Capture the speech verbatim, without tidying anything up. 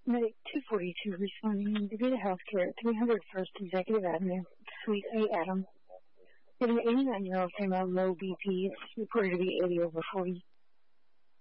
Medic two forty-two responding to Vita Healthcare at three hundred First Executive Avenue, Suite A, Adam. We have an eighty-nine-year-old female, low B P, reported to be eighty over forty.